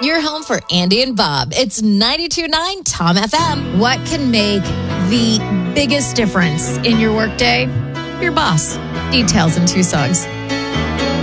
Your home for Andy and Bob. It's 92.9 Tom FM. What can make the biggest difference in your workday? Your boss. Details in 2 songs.